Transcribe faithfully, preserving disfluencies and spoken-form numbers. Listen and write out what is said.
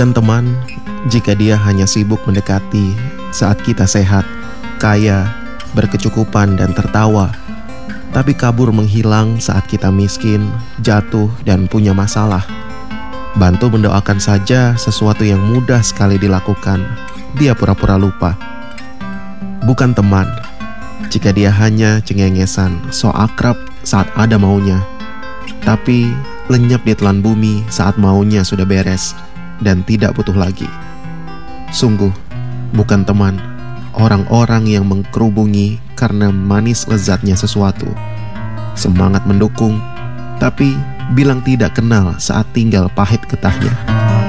Bukan teman jika dia hanya sibuk mendekati saat kita sehat, kaya, berkecukupan dan tertawa, tapi kabur menghilang saat kita miskin, jatuh dan punya masalah. Bantu mendoakan saja sesuatu yang mudah sekali dilakukan, dia pura-pura lupa. Bukan teman jika dia hanya cengengesan, so akrab saat ada maunya, tapi lenyap di telan bumi saat maunya sudah beres dan tidak butuh lagi. Sungguh, bukan teman orang-orang yang mengkerubungi karena manis lezatnya sesuatu, semangat mendukung, tapi bilang tidak kenal saat tinggal pahit getahnya.